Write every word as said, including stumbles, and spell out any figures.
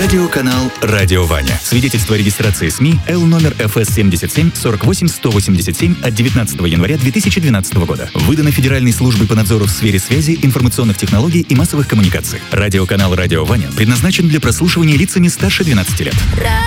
Радиоканал «Радио Ваня». Свидетельство о регистрации СМИ Л номер эф эс семьдесят семь сорок восемь сто восемьдесят семь от девятнадцатого января две тысячи двенадцатого года. Выдано Федеральной службой по надзору в сфере связи, информационных технологий и массовых коммуникаций. Радиоканал «Радио Ваня» предназначен для прослушивания лицами старше двенадцати лет.